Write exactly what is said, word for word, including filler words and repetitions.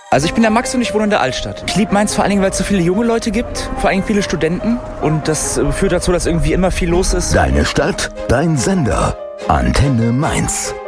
Also ich bin der Max und ich wohne in der Altstadt. Ich liebe Mainz vor allen Dingen, weil es so viele junge Leute gibt, vor allem viele Studenten. Und das führt dazu, dass irgendwie immer viel los ist. Deine Stadt, dein Sender. Antenne Mainz.